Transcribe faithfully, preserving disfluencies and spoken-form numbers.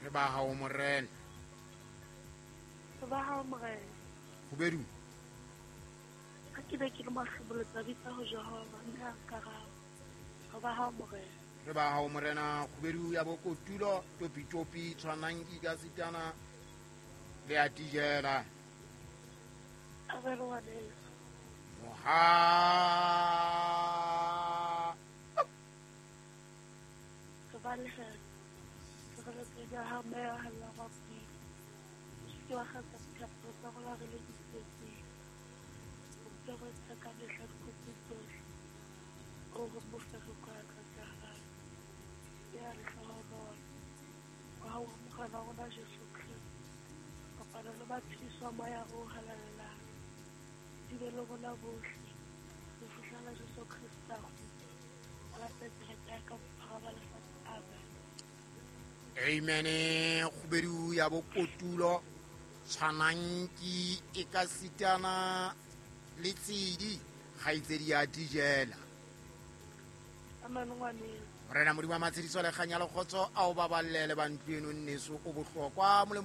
re ba hao morena Re ba hao morena. Khubedu Ha ke be ke le mahlobolotsa bitsa ho Jehova mme a nkaraba. Re ba hao morena. re ba hao morena Khubedu ya bokotulo topi-topi tshwanang ka sitana le a tijela Amen ngwaneso. moha Re ba lehela. Re re tsenya ha meya ha la wa pele. Ke wa kgatsa ditlhapho tsa rona re le ditsetseng. Ke re tsaka mehla dikotsi tsohle. O re mofere kwa ka tsa hao. Ya re hlahloba. Wa hao morena wa rona Jesu Kristo. Kopana le maphediso a moya o halalelang. Di be le rona bohle. Ho fihlela Jesu Kristo a kgutla. A latetse re ka bophara ba lefatshe. Amen. amen Khubedu ya bokotulo tshwanang e ka sitana le tsedi kgaitsedi ya tijela Amen ngwaneso. rena modimo wa matshediso le kganya le kgotso a o baballele ba ntlo eno nneso o bohlokwa